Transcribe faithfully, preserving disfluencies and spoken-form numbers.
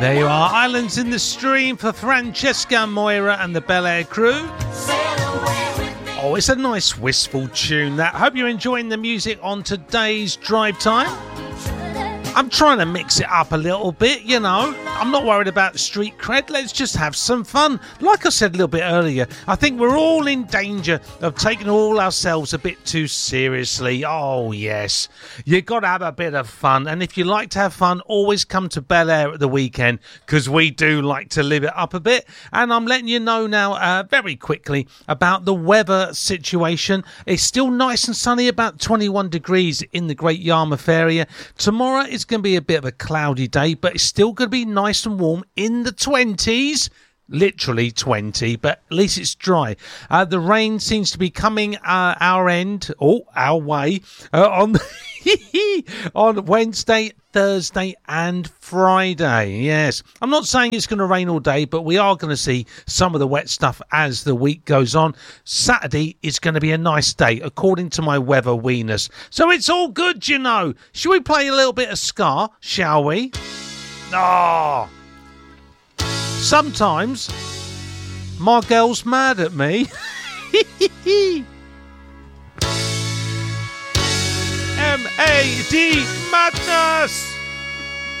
There you are, Islands in the Stream for Francesca Moira and the Bel Air crew. Oh, it's a nice wistful tune that. Hope you're enjoying the music on today's Drive Time. I'm trying to mix it up a little bit, you know. I'm not worried about street cred. Let's just have some fun. Like I said a little bit earlier, I think we're all in danger of taking all ourselves a bit too seriously. Oh, yes. You got to have a bit of fun. And if you like to have fun, always come to Bel Air at the weekend, because we do like to live it up a bit. And I'm letting you know now uh, very quickly about the weather situation. It's still nice and sunny, about twenty-one degrees in the Great Yarmouth area. Tomorrow is going to be a bit of a cloudy day, but it's still going to be nice and warm in the twenties. Literally twenty, but at least it's dry. Uh, the rain seems to be coming uh, our end, oh, our way, uh, on on Wednesday, Thursday and Friday. Yes, I'm not saying it's going to rain all day, but we are going to see some of the wet stuff as the week goes on. Saturday is going to be a nice day, according to my weather weenus. So it's all good, you know. Should we play a little bit of ska, shall we? Oh, sometimes my girl's mad at me. M A D Madness!